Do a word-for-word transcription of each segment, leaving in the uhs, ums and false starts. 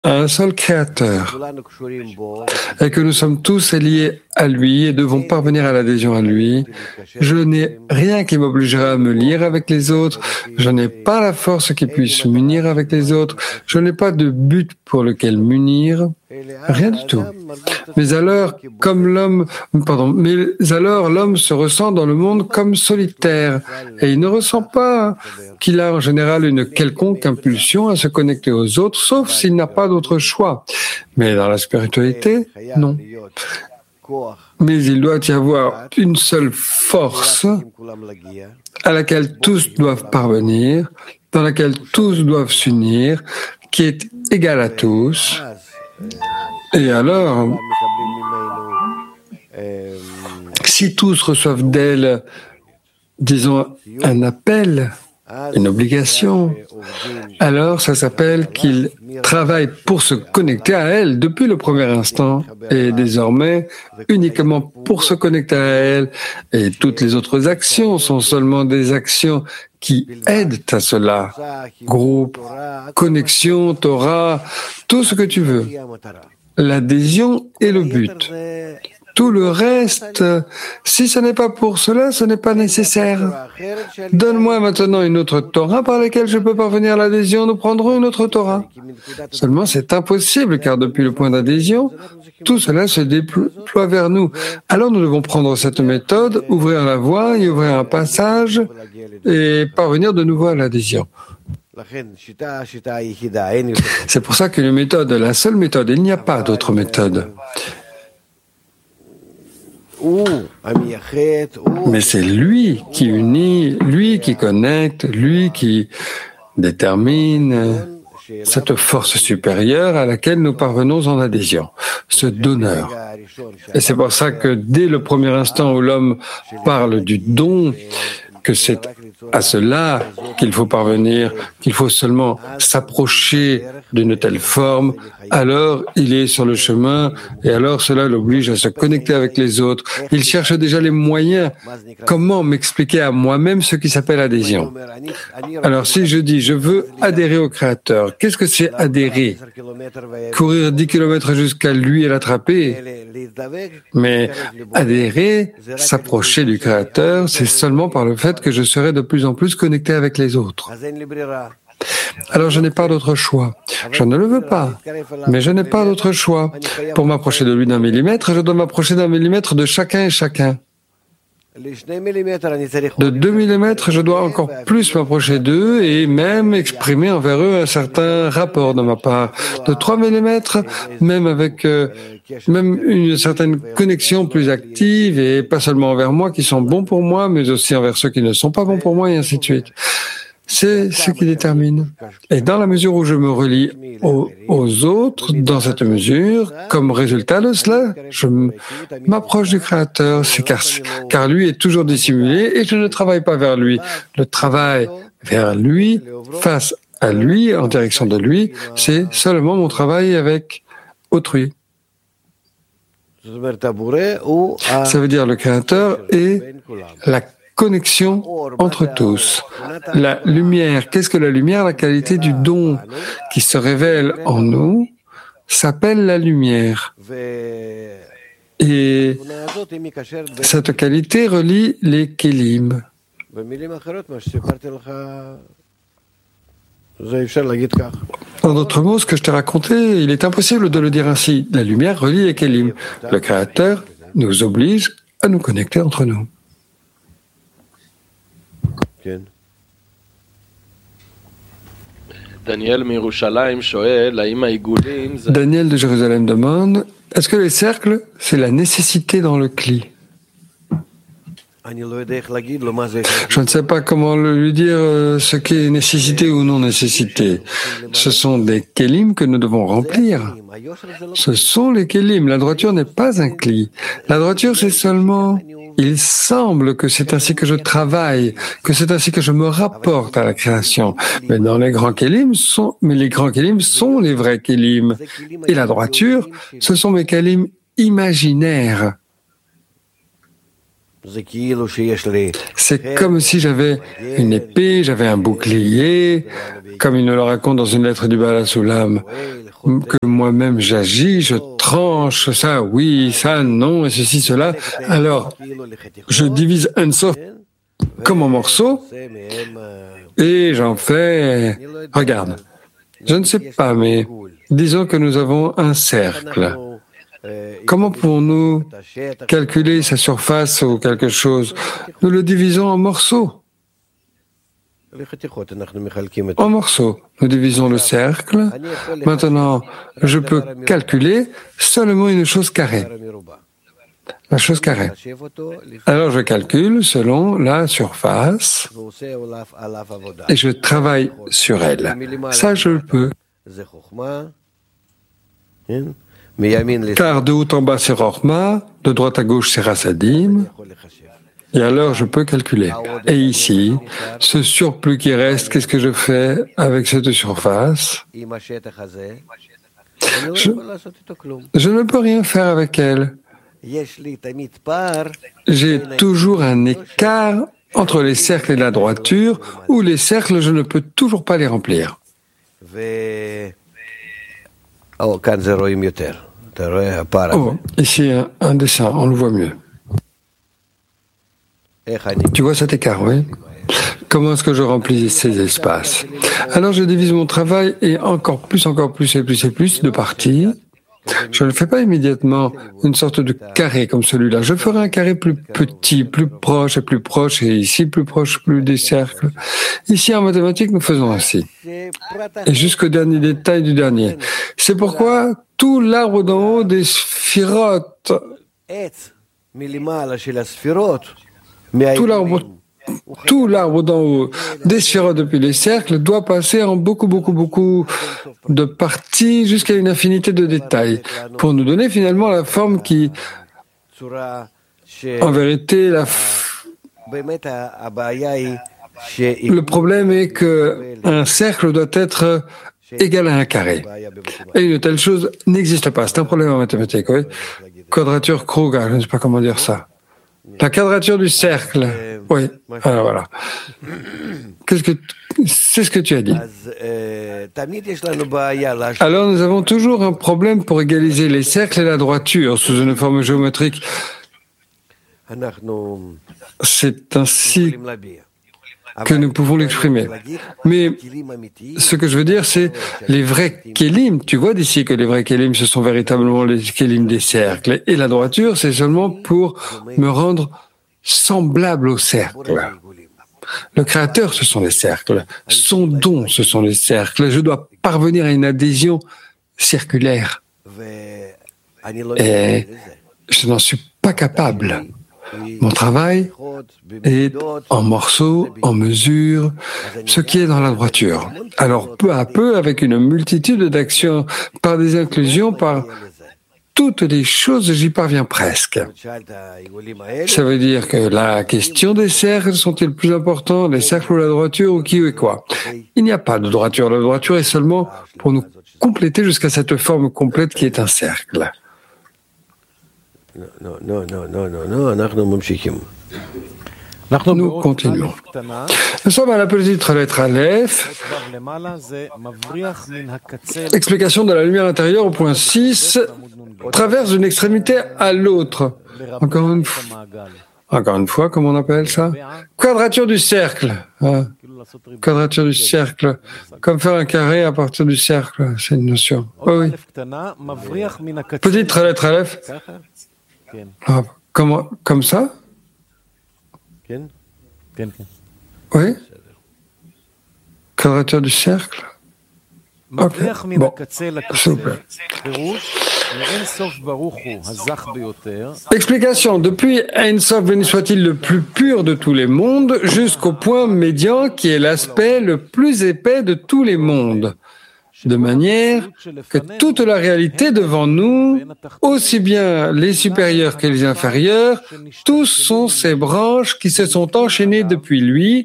à un seul créateur et que nous sommes tous liés à lui et devons parvenir à l'adhésion à lui, je n'ai rien qui m'obligerait à me lier avec les autres, je n'ai pas la force qui puisse m'unir avec les autres, je n'ai pas de but pour lequel m'unir, rien du tout. Mais alors, comme l'homme, pardon, mais alors l'homme se ressent dans le monde comme solitaire et il ne ressent pas qu'il a en général une quelconque impulsion à se connecter aux autres, sauf s'il n'a pas d'autre choix. Mais dans la spiritualité, non. Mais il doit y avoir une seule force à laquelle tous doivent parvenir, dans laquelle tous doivent s'unir, qui est égale à tous. Et alors, si tous reçoivent d'elle, disons, un appel, une obligation, alors ça s'appelle qu'ils travaillent pour se connecter à elle depuis le premier instant et désormais uniquement pour se connecter à elle. Et toutes les autres actions sont seulement des actions qui aident à cela. Groupe, connexion, Torah, tout ce que tu veux. L'adhésion est le but. Tout le reste, si ce n'est pas pour cela, ce n'est pas nécessaire. Donne-moi maintenant une autre Torah par laquelle je peux parvenir à l'adhésion, nous prendrons une autre Torah. Seulement, c'est impossible, car depuis le point d'adhésion, tout cela se déploie vers nous. Alors nous devons prendre cette méthode, ouvrir la voie, y ouvrir un passage et parvenir de nouveau à l'adhésion. C'est pour ça qu'une méthode est la seule méthode, il n'y a pas d'autre méthode. Mais c'est lui qui unit, lui qui connecte, lui qui détermine cette force supérieure à laquelle nous parvenons en adhésion, ce donneur. Et c'est pour ça que dès le premier instant où l'homme parle du don, que c'est à cela qu'il faut parvenir, qu'il faut seulement s'approcher d'une telle forme, alors il est sur le chemin et alors cela l'oblige à se connecter avec les autres. Il cherche déjà les moyens. Comment m'expliquer à moi-même ce qui s'appelle adhésion? Alors si je dis je veux adhérer au Créateur, qu'est-ce que c'est adhérer? Courir dix kilomètres jusqu'à lui et l'attraper? Mais adhérer, s'approcher du Créateur, c'est seulement par le fait que je serai de plus en plus connecté avec les autres. Alors je n'ai pas d'autre choix. Je ne le veux pas, mais je n'ai pas d'autre choix. Pour m'approcher de lui d'un millimètre, je dois m'approcher d'un millimètre de chacun et chacun. De deux millimètres, je dois encore plus m'approcher d'eux et même exprimer envers eux un certain rapport de ma part. De trois millimètres, même avec euh, même une certaine connexion plus active et pas seulement envers moi qui sont bons pour moi, mais aussi envers ceux qui ne sont pas bons pour moi et ainsi de suite. C'est ce qui détermine. Et dans la mesure où je me relie aux, aux autres, dans cette mesure, comme résultat de cela, je m'approche du Créateur, c'est car, car lui est toujours dissimulé et je ne travaille pas vers lui. Le travail vers lui, face à lui, en direction de lui, c'est seulement mon travail avec autrui. Ça veut dire le Créateur et la connexion entre tous. La lumière, qu'est-ce que la lumière? La qualité du don qui se révèle en nous s'appelle la lumière. Et cette qualité relie les kélim. En d'autres mots, ce que je t'ai raconté, il est impossible de le dire ainsi. La lumière relie les kélim. Le Créateur nous oblige à nous connecter entre nous. Daniel de Jérusalem demande, est-ce que les cercles, c'est la nécessité dans le cli? Je ne sais pas comment lui dire ce qui est nécessité ou non nécessité. Ce sont des kélim que nous devons remplir. Ce sont les kélim. La droiture n'est pas un cli. La droiture, c'est seulement... Il semble que c'est ainsi que je travaille, que c'est ainsi que je me rapporte à la création. Mais dans les grands kélim sont, mais les grands kélim sont les vrais kélim. Et la droiture, ce sont mes kélim imaginaires. C'est comme si j'avais une épée, j'avais un bouclier, comme il nous le raconte dans une lettre du Baal HaSulam, que moi-même j'agis, je tranche, ça oui, ça non, et ceci, cela. Alors, je divise un sof comme en morceaux, et j'en fais... Regarde, je ne sais pas, mais disons que nous avons un cercle. Comment pouvons-nous calculer sa surface ou quelque chose? Nous le divisons en morceaux. En morceaux. Nous divisons le cercle. Maintenant, je peux calculer seulement une chose carrée. La chose carrée. Alors je calcule selon la surface et je travaille sur elle. Ça, je le peux. Car de haut en bas, c'est Rochma, de droite à gauche, c'est Rasadim, et alors je peux calculer. Et ici, ce surplus qui reste, qu'est-ce que je fais avec cette surface? je, je ne peux rien faire avec elle. J'ai toujours un écart entre les cercles et la droiture, où les cercles, je ne peux toujours pas les remplir. Oh, ici, un, un dessin, on le voit mieux. Tu vois cet écart, oui? Comment est-ce que je remplis ces espaces? Alors, je divise mon travail et encore plus, encore plus et plus et plus de parties. Je ne fais pas immédiatement une sorte de carré comme celui-là. Je ferai un carré plus petit, plus proche et plus proche, et ici, plus proche, plus des cercles. Ici, en mathématiques, nous faisons ainsi. Et jusqu'au dernier détail du dernier. C'est pourquoi tout l'arbre d'en haut des sphirotes, tout l'arbre, tout l'arbre d'en haut des sphirotes depuis les cercles doit passer en beaucoup, beaucoup, beaucoup de parties jusqu'à une infinité de détails pour nous donner finalement la forme qui, en vérité, la f... le problème est que un cercle doit être égal à un carré. Et une telle chose n'existe pas. C'est un problème en mathématiques, oui. Quadrature Kruger, je ne sais pas comment dire ça. La quadrature du cercle. Oui, alors voilà. Qu'est-ce que c'est ce que tu as dit. Alors nous avons toujours un problème pour égaliser les cercles et la droiture sous une forme géométrique. C'est ainsi que nous pouvons l'exprimer. Mais ce que je veux dire, c'est les vrais kélim. Tu vois d'ici que les vrais kélim, ce sont véritablement les kélim des cercles. Et la droiture, c'est seulement pour me rendre semblable au cercle. Le Créateur, ce sont les cercles. Son don, ce sont les cercles. Je dois parvenir à une adhésion circulaire. Et je n'en suis pas capable. Mon travail est en morceaux, en mesures, ce qui est dans la droiture. Alors, peu à peu, avec une multitude d'actions, par des inclusions, par toutes les choses, j'y parviens presque. Ça veut dire que la question des cercles sont-ils plus importants, les cercles ou la droiture, ou qui ou quoi? Il n'y a pas de droiture. La droiture est seulement pour nous compléter jusqu'à cette forme complète qui est un cercle. Non, non, non, non, non, non, nous continuons. Nous sommes à la petite lettre Aleph. Explication de la lumière intérieure au point six. Traverse d'une extrémité à l'autre. Encore une fois. Encore une fois, comment on appelle ça? Quadrature du cercle. Hein? Quadrature du cercle. Comme faire un carré à partir du cercle. C'est une notion. Oui, oui. Petite lettre Aleph. Ah, comment, comme ça? Oui. Quadrature du cercle. Okay. Bon, s'il vous plaît. Explication. Depuis Ein Sof, béni soit-il, le plus pur de tous les mondes, jusqu'au point médian qui est l'aspect le plus épais de tous les mondes. De manière que toute la réalité devant nous, aussi bien les supérieurs que les inférieurs, tous sont ces branches qui se sont enchaînées depuis lui,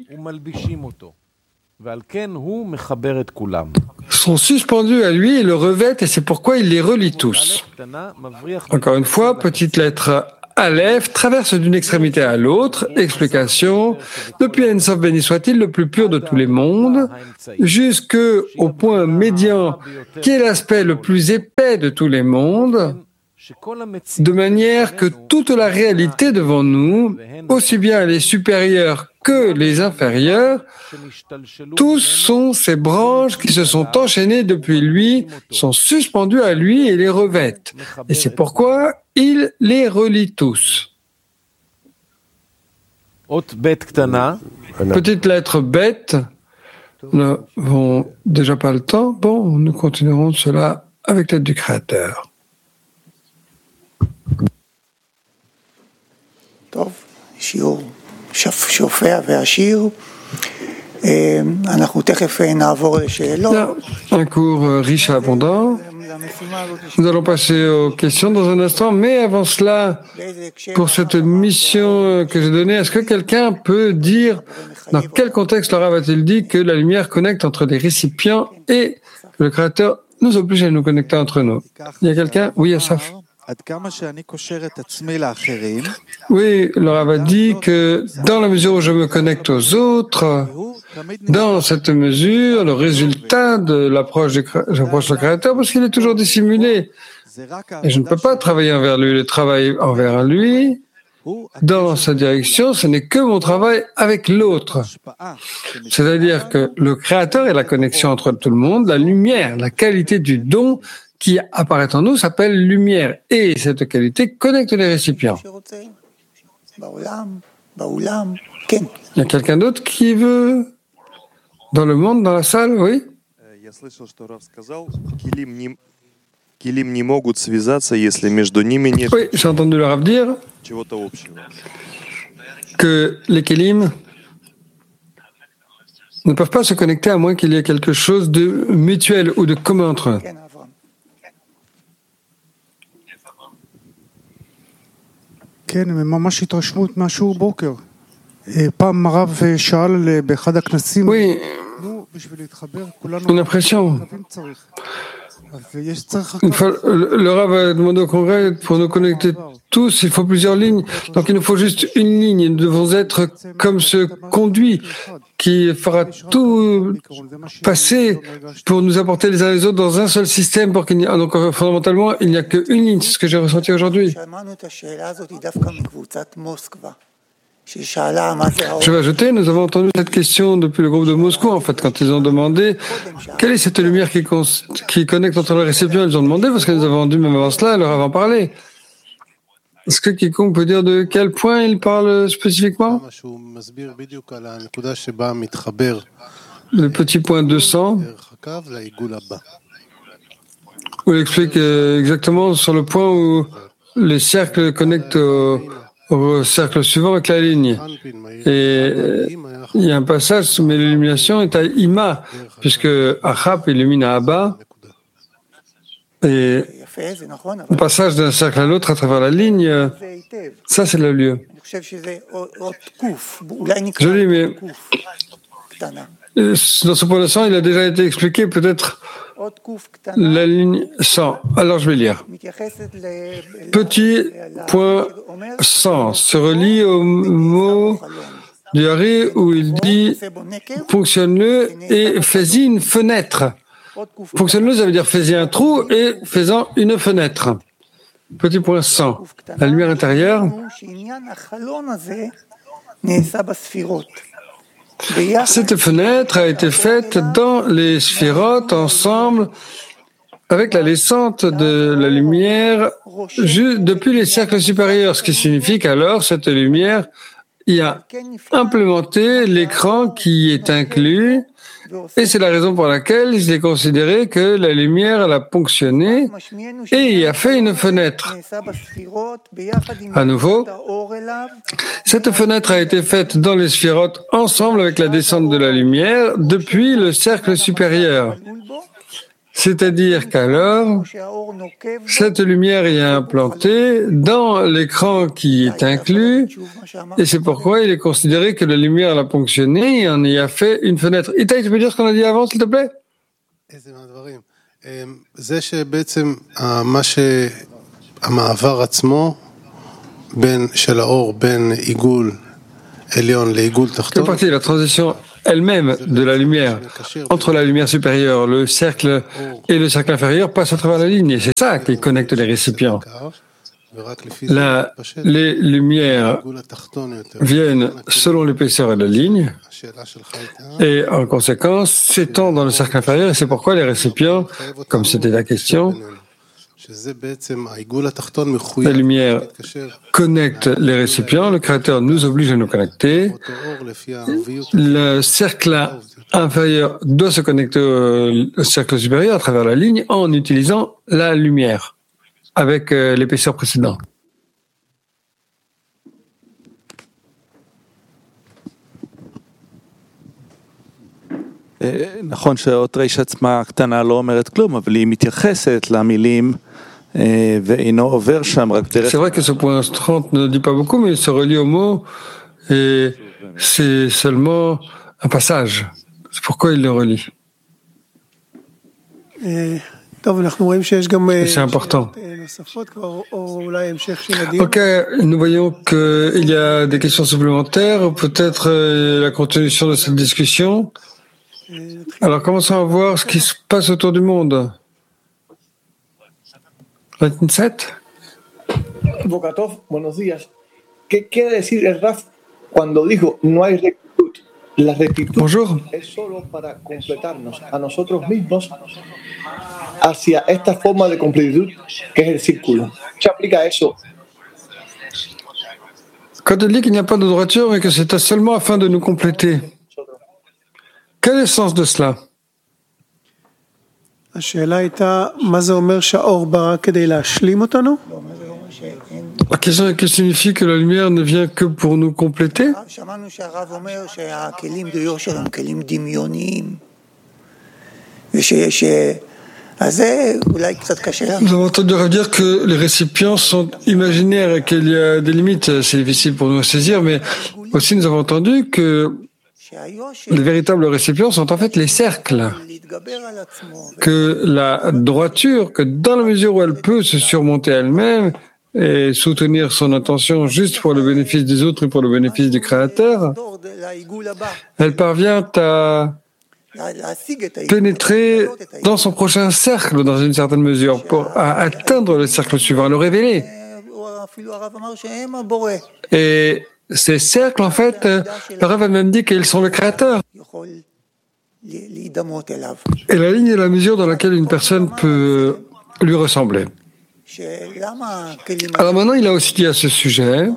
sont suspendus à lui et le revêtent, et c'est pourquoi il les relie tous. Encore une fois, petite lettre Aleph traverse d'une extrémité à l'autre, explication, depuis Ein Sof béni soit-il, le plus pur de tous les mondes, jusqu'au point médian, qui est l'aspect le plus épais de tous les mondes, de manière que toute la réalité devant nous, aussi bien les supérieurs que les inférieurs, tous sont ces branches qui se sont enchaînées depuis lui, sont suspendues à lui et les revêtent. Et c'est pourquoi il les relie tous. Petite lettre bête, nous n'avons déjà pas le temps. Bon, nous continuerons cela avec l'aide du Créateur. טוב, שיעור שופע והשיר. אנחנו תכף נעבור לשאלות. Un cours riche et abondant. Nous allons passer aux questions dans un instant, mais avant cela, pour cette mission que j'ai donnée, est-ce que quelqu'un peut dire dans quel contexte le Rav a-t-il dit que la lumière connecte entre les récipients et que le Créateur nous oblige à nous connecter entre nous? Il y a quelqu'un? Oui, Asaf. Oui, le Rav a dit que dans la mesure où je me connecte aux autres, dans cette mesure, le résultat de l'approche du j'approche le Créateur, parce qu'il est toujours dissimulé. Et je ne peux pas travailler envers lui. Le travail envers lui, dans sa direction, ce n'est que mon travail avec l'autre. C'est-à-dire que le Créateur est la connexion entre tout le monde, la lumière, la qualité du don qui apparaît en nous s'appelle lumière. Et cette qualité connecte les récipients. Il y a quelqu'un d'autre qui veut dans le monde, dans la salle, oui? Oui, j'ai entendu le Rav dire que les kelim ne peuvent pas se connecter à moins qu'il y ait quelque chose de mutuel ou de commun entre eux. כן, ממש התרשמות מהשיעור בוקר. פעם הרב שאל באחד הכנסים, נו, בשביל להתחבר, כולנו צריך. Une fois, le, le Rav a demandé au congrès, pour nous connecter tous, il faut plusieurs lignes. Donc il nous faut juste une ligne. Nous devons être comme ce conduit qui fera tout passer pour nous apporter les uns les autres dans un seul système. Pour qu'il n'y a, donc fondamentalement, il n'y a qu'une ligne. C'est ce que j'ai ressenti aujourd'hui. Je vais ajouter, nous avons entendu cette question depuis le groupe de Moscou, en fait, quand ils ont demandé quelle est cette lumière qui, con- qui connecte entre les récipients. Ils ont demandé, parce que nous avons entendu même avant cela, leur avant parler. Est-ce que quiconque peut dire de quel point il parle spécifiquement? Le petit point deux cents, où il explique exactement sur le point où les cercles connectent au au cercle suivant avec la ligne. Et il y a un passage, mais l'illumination est à Ima, puisque Achab illumine à Abba, et le passage d'un cercle à l'autre à travers la ligne, ça c'est le lieu. Joli, mais dans ce point de cent, il a déjà été expliqué, peut-être la ligne cent. Alors je vais lire. Petit point cent se relie au mot du Hari où il dit fonctionne-le et fais-y une fenêtre. Fonctionne-le, ça veut dire fais-y un trou et fais-en une fenêtre. Petit point cent. La lumière intérieure. Cette fenêtre a été faite dans les sphirotes ensemble avec la descente de la lumière depuis les cercles supérieurs, ce qui signifie qu'alors cette lumière y a implémenté l'écran qui est inclus, et c'est la raison pour laquelle il est considéré que la lumière elle a ponctionné et y a fait une fenêtre. À nouveau, cette fenêtre a été faite dans les sphirotes ensemble avec la descente de la lumière depuis le cercle supérieur. C'est-à-dire qu'alors, cette lumière y est implantée dans l'écran qui est inclus, et c'est pourquoi il est considéré que la lumière a ponctionné et on y a fait une fenêtre. Itaï, tu peux dire ce qu'on a dit avant, s'il te plaît? Quelle partie de la transition elle-même de la lumière entre la lumière supérieure, le cercle et le cercle inférieur passe à travers la ligne, et c'est ça qui connecte les récipients. La, les lumières viennent selon l'épaisseur de la ligne et en conséquence s'étendent dans le cercle inférieur, et c'est pourquoi les récipients, comme c'était la question, la lumière connecte les récipients, le Créateur nous oblige à nous connecter. Le cercle inférieur doit se connecter au cercle supérieur à travers la ligne en utilisant la lumière avec l'épaisseur précédente. נכון שהאות ר' עצמה הקטנה לא אומרת כלום, אבל היא מתייחסת למילים ואינו עובר שם רק דרך... C'est vrai que ce point trente ne dit pas beaucoup, mais il se relie au mot et c'est seulement un passage. C'est pourquoi il le relie. C'est important. Ok, nous voyons qu'il y a des questions supplémentaires, ou peut-être la continuation de cette discussion. Alors commençons à voir ce qui se passe autour du monde. vingt-sept. Bokatov, buenos días. ¿Qué quiere decir el Raf cuando dijo no hay rectitud? La rectitud Bonjour. Es solo para completarnos a nosotros mismos hacia esta forma de completitud que es el círculo. ¿Se aplica eso? Quand il dit qu'il n'y a pas de droiture et que c'est seulement afin de nous compléter, quel est le sens de cela? La question est que signifie que la lumière ne vient que pour nous compléter? Nous avons entendu dire que les récipients sont imaginaires et qu'il y a des limites. C'est difficile pour nous à saisir, mais aussi nous avons entendu que les véritables récipients sont en fait les cercles. Que la droiture, que dans la mesure où elle peut se surmonter elle-même et soutenir son intention juste pour le bénéfice des autres et pour le bénéfice du Créateur, elle parvient à pénétrer dans son prochain cercle, dans une certaine mesure, pour à atteindre le cercle suivant, à le révéler. Et ces cercles, en fait, le Rav a même dit qu'ils sont le Créateur. Et la ligne est la mesure dans laquelle une personne peut lui ressembler. Alors maintenant, il a aussi dit à ce sujet,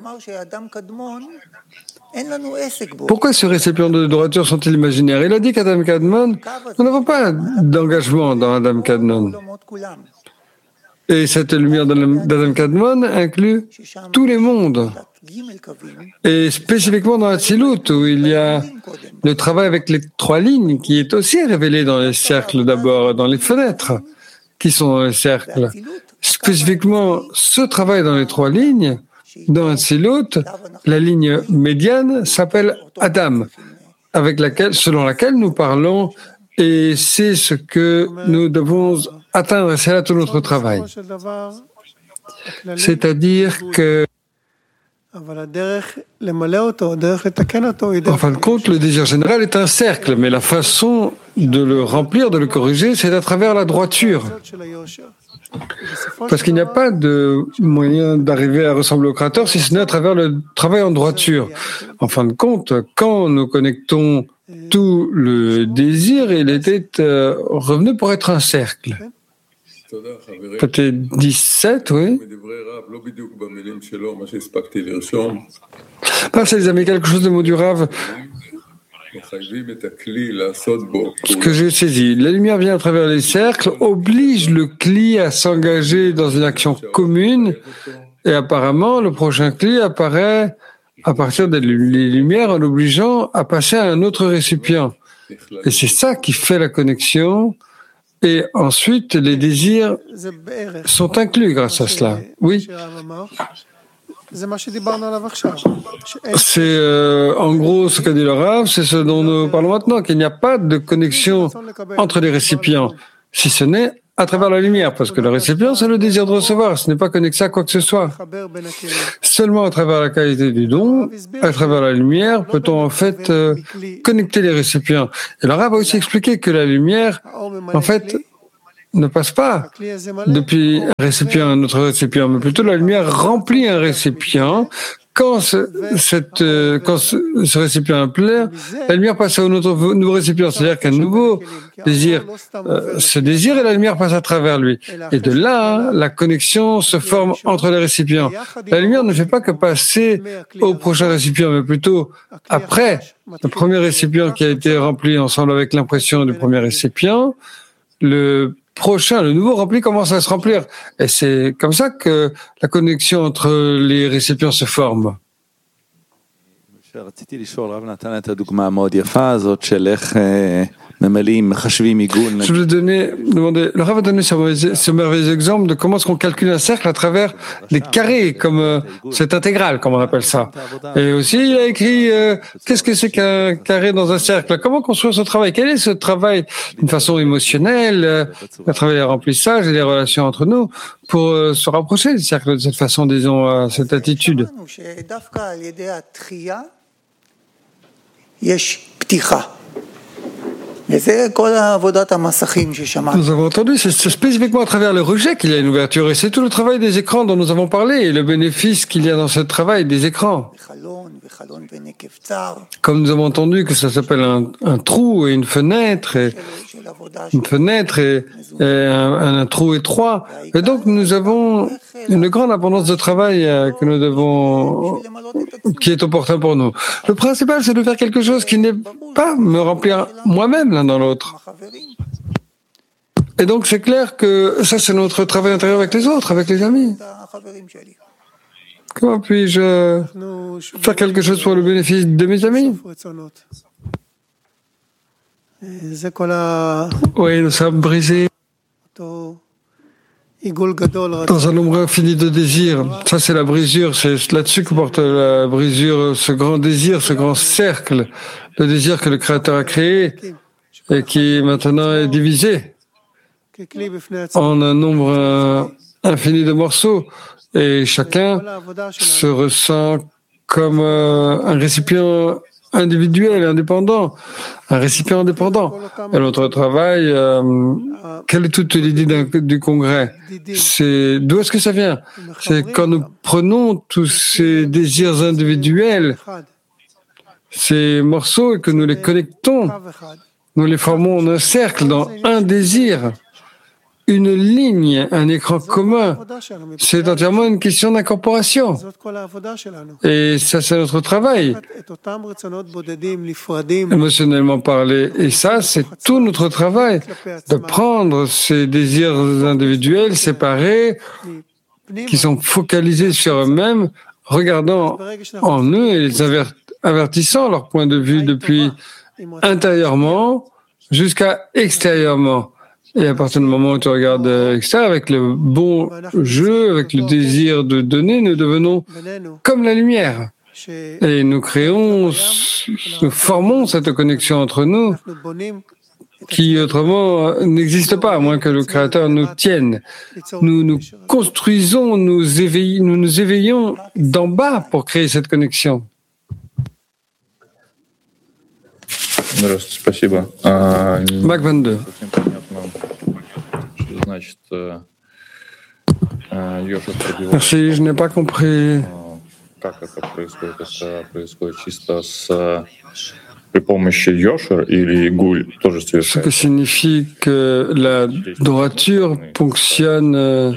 pourquoi ces récipients de droiture sont-ils imaginaires? Il a dit qu'Adam Kadmon, nous n'avons pas d'engagement dans Adam Kadmon. Et cette lumière d'Adam Kadmon inclut tous les mondes. Et spécifiquement dans Hatzilut, où il y a le travail avec les trois lignes, qui est aussi révélé dans les cercles d'abord, dans les fenêtres, qui sont dans les cercles. Spécifiquement, ce travail dans les trois lignes, dans Hatzilut, la ligne médiane s'appelle Adam, avec laquelle, selon laquelle nous parlons, et c'est ce que nous devons atteindre, c'est là tout notre travail. C'est-à-dire que en fin de compte, le désir général est un cercle, mais la façon de le remplir, de le corriger, c'est à travers la droiture. Parce qu'il n'y a pas de moyen d'arriver à ressembler au Créateur, si ce n'est à travers le travail en droiture. En fin de compte, quand nous connectons tout le désir, il était euh, revenu pour être un cercle. Peut-être dix-sept, oui. Merci les amis, quelque chose de mot du Rav. Ce que j'ai saisi, la lumière vient à travers les cercles, oblige le cli à s'engager dans une action commune, et apparemment le prochain cli apparaît à partir des lumières en l'obligeant à passer à un autre récipient. Et c'est ça qui fait la connexion. Et ensuite, les désirs sont inclus grâce à cela. Oui. C'est euh, en gros ce qu'a dit le Rav, c'est ce dont nous parlons maintenant, qu'il n'y a pas de connexion entre les récipients, si ce n'est à travers la lumière, parce que le récipient, c'est le désir de recevoir, ce n'est pas connecté à quoi que ce soit. Seulement à travers la qualité du don, à travers la lumière, peut-on en fait euh, connecter les récipients. Et le Rav a aussi expliqué que la lumière, en fait, ne passe pas depuis un récipient à un autre récipient, mais plutôt la lumière remplit un récipient. Quand ce, cette, euh, quand ce, ce récipient est plein, la lumière passe à un autre nouveau récipient, c'est-à-dire qu'un nouveau désir euh, se désire et la lumière passe à travers lui. Et de là, la connexion se forme entre les récipients. La lumière ne fait pas que passer au prochain récipient, mais plutôt après le premier récipient qui a été rempli ensemble avec l'impression du premier récipient, le prochain, le nouveau rempli commence à se remplir. Et c'est comme ça que la connexion entre les récipients se forme. Je voulais donner, demander, le Rav a donné ce, ce merveilleux exemple de comment est-ce qu'on calcule un cercle à travers des carrés, comme euh, cette intégrale, comme on appelle ça. Et aussi, il a écrit euh, qu'est-ce que c'est qu'un carré dans un cercle, comment construire ce travail, quel est ce travail d'une façon émotionnelle, euh, à travers les remplissages et les relations entre nous, pour euh, se rapprocher du cercle de cette façon, disons, euh, cette attitude. Nous avons entendu, c'est spécifiquement à travers le rejet qu'il y a une ouverture, et c'est tout le travail des écrans dont nous avons parlé, et le bénéfice qu'il y a dans ce travail des écrans. Comme nous avons entendu que ça s'appelle un, un trou et une fenêtre, et une fenêtre et, et un, un trou étroit, et donc nous avons une grande abondance de travail euh, que nous devons, qui est opportun pour nous. Le principal, c'est de faire quelque chose qui n'est pas me remplir moi-même l'un dans l'autre. Et donc c'est clair que ça, c'est notre travail intérieur avec les autres, avec les amis. Comment puis-je faire quelque chose pour le bénéfice de mes amis? Oui, nous sommes brisés dans un nombre infini de désirs. Ça, c'est la brisure. C'est là-dessus que porte la brisure, ce grand désir, ce grand cercle, le désir que le Créateur a créé et qui maintenant est divisé en un nombre infini de morceaux. Et chacun se ressent comme un récipient individuel, indépendant, un récipient indépendant. Et notre travail, euh, quelle est toute l'idée du congrès? C'est d'où est-ce que ça vient? C'est quand nous prenons tous ces désirs individuels, ces morceaux, et que nous les connectons, nous les formons en un cercle, dans un désir, une ligne, un écran commun. C'est entièrement une question d'incorporation. Et ça, c'est notre travail, émotionnellement parlé. Et ça, c'est tout notre travail, de prendre ces désirs individuels, séparés, qui sont focalisés sur eux-mêmes, regardant en eux et les avertissant leur point de vue depuis intérieurement jusqu'à extérieurement. Et à partir du moment où tu regardes extérieur, avec le bon jeu, avec le désir de donner, nous devenons comme la lumière. Et nous créons, nous formons cette connexion entre nous qui autrement n'existe pas, à moins que le Créateur nous tienne. Nous nous construisons, nous éveillons, nous nous éveillons d'en bas pour créer cette connexion. Спасибо. Mac vingt-deux. Merci, je n'ai pas compris. Ce que signifie que la droiture fonctionne.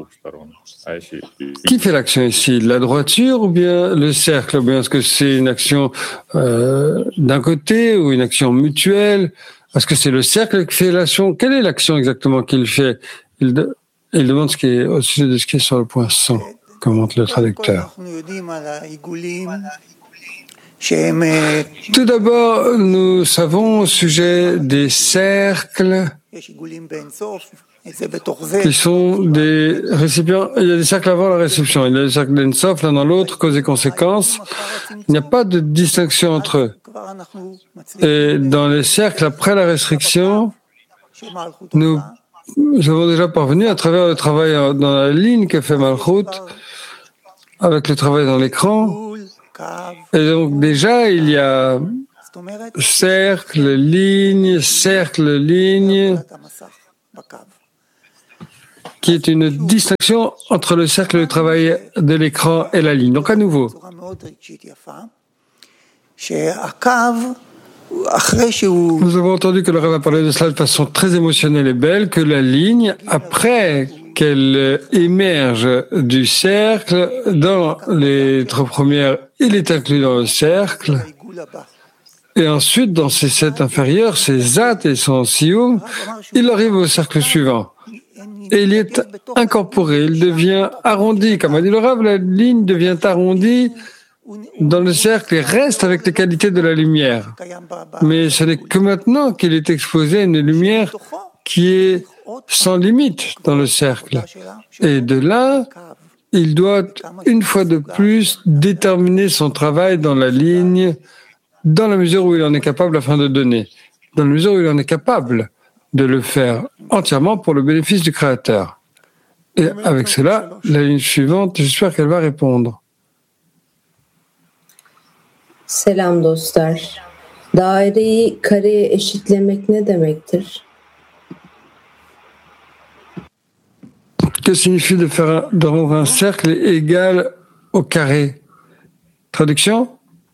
Qui fait l'action ici? La droiture ou bien le cercle? Ou bien est-ce que c'est une action euh, d'un côté ou une action mutuelle? Est-ce que c'est le cercle qui fait l'action? Quelle est l'action exactement qu'il fait? Il, de, il demande ce qui est au sujet de ce qui est sur le point cent, commente le traducteur. Tout d'abord, nous savons au sujet des cercles qui sont des récipients. Il y a des cercles avant la réception, il y a des cercles d'Ensof, l'un dans l'autre, cause et conséquence. Il n'y a pas de distinction entre eux. Et dans les cercles après la restriction, nous nous avons déjà parvenu à travers le travail dans la ligne que fait Malchut, avec le travail dans l'écran. Et donc déjà, il y a cercle, ligne, cercle, ligne, qui est une distinction entre le cercle de travail de l'écran et la ligne. Donc à nouveau, nous avons entendu que le Rav a parlé de cela de façon très émotionnelle et belle, que la ligne, après qu'elle émerge du cercle, dans les trois premières, il est inclus dans le cercle, et ensuite, dans ses sept inférieurs, ses zat et son sioum, il arrive au cercle suivant. Et il est incorporé, il devient arrondi. Comme a dit le Rav, la ligne devient arrondie dans le cercle et reste avec les qualités de la lumière. Mais ce n'est que maintenant qu'il est exposé à une lumière qui est sans limite dans le cercle. Et de là, il doit une fois de plus déterminer son travail dans la ligne, dans la mesure où il en est capable afin de donner. Dans la mesure où il en est capable de le faire entièrement pour le bénéfice du Créateur. Et avec cela, la ligne suivante, j'espère qu'elle va répondre. Selam dostlar. Daireyi kareye eşitlemek ne demektir? Que signifie de faire un, de rendre un cercle égal au carré? Traduction?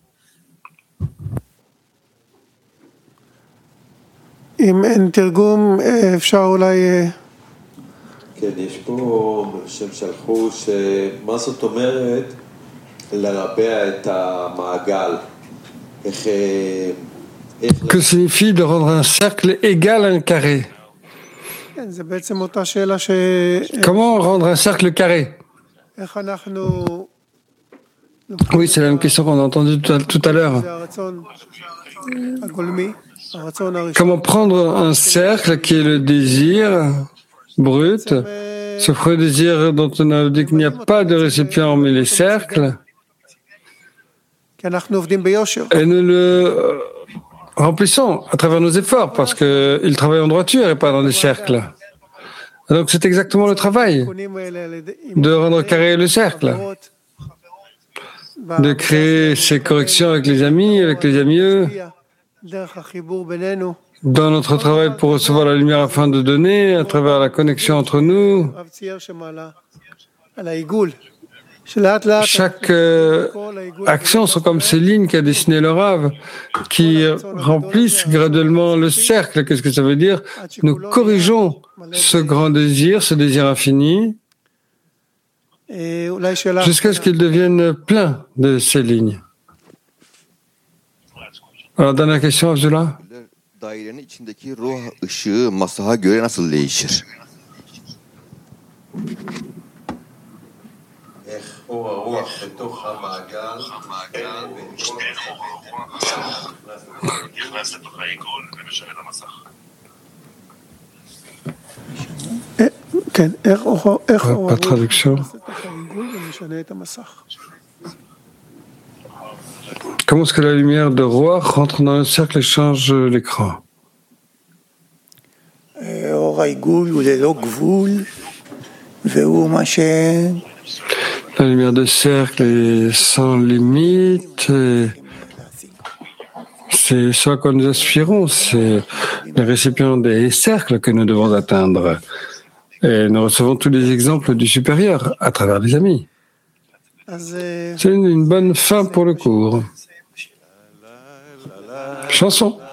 אם אין תרגום, אפשר אולי... כן, יש פה שהם שלחו שמה זאת אומרת לרבע את המעגל. איך... Que signifie de rendre un cercle égal à un carré? כן, זה בעצם אותה שאלה ש... Comment rendre un cercle carré? איך אנחנו... Oui, c'est la même question qu'on a entendue tout à, tout à l'heure. זה הרצון הגולמי. Comment prendre un cercle qui est le désir brut, ce premier désir dont on a dit qu'il n'y a pas de récipient mais les cercles, et nous le remplissons à travers nos efforts parce qu'il travaille en droiture et pas dans des cercles. Et donc c'est exactement le travail de rendre carré le cercle, de créer ces corrections avec les amis, avec les amis dans notre travail pour recevoir la lumière afin de donner, à travers la connexion entre nous. Chaque euh, action sont comme ces lignes qu'a dessiné le Rav, qui remplissent graduellement le cercle. Qu'est-ce que ça veut dire? Nous corrigeons ce grand désir, ce désir infini, jusqu'à ce qu'il devienne plein de ces lignes. Alors, dernière question, Abdullah. Dairenin içindeki ruh ışığı masaha göre nasıl değişir? Pas de traduction. Comment est-ce que la lumière de roi rentre dans le cercle et change l'écran? La lumière de cercle est sans limite. C'est ce à quoi nous aspirons. C'est les récipients des cercles que nous devons atteindre. Et nous recevons tous les exemples du supérieur à travers les amis. C'est une bonne fin pour le cours. Chanson.